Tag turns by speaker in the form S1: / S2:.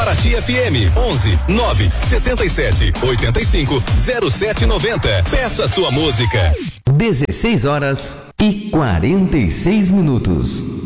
S1: Paraty FM 11 9 77 85 07 90. Peça sua música.
S2: 16 horas e 46 minutos.